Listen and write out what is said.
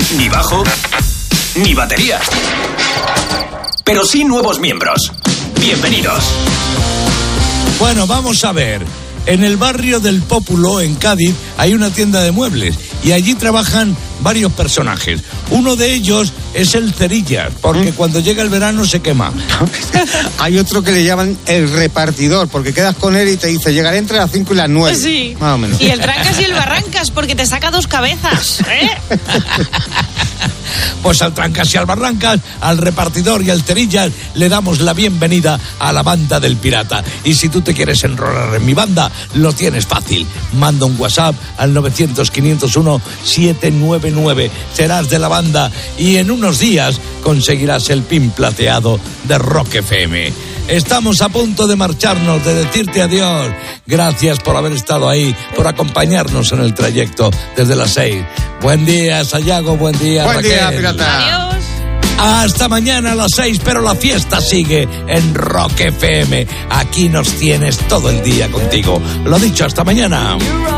ni bajo, ni batería. Pero sí nuevos miembros. Bienvenidos. Bueno, vamos a ver. En el barrio del Pópulo, en Cádiz, hay una tienda de muebles y allí trabajan varios personajes. Uno de ellos es el Cerillas, porque cuando llega el verano se quema. Hay otro que le llaman el repartidor, porque quedas con él y te dice, llegaré entre las 5 y las 9. Sí. Más o menos. Y el Trancas y el Barrancas, porque te saca 2 cabezas, ¿eh? Pues al Trancas y al Barrancas, al repartidor y al Cerillas le damos la bienvenida a la banda del Pirata. Y si tú te quieres enrolar en mi banda, lo tienes fácil. Manda un WhatsApp al 900-501-799. Serás de la banda y en unos días conseguirás el pin plateado de Rock FM. Estamos a punto de marcharnos, de decirte adiós. Gracias por haber estado ahí, por acompañarnos en el trayecto desde las 6. Buen día, Sayago, buen día, Buen Raquel. día, Pirata. Adiós. Hasta mañana a las 6, pero la fiesta sigue en Rock FM. Aquí nos tienes todo el día contigo. Lo dicho, hasta mañana.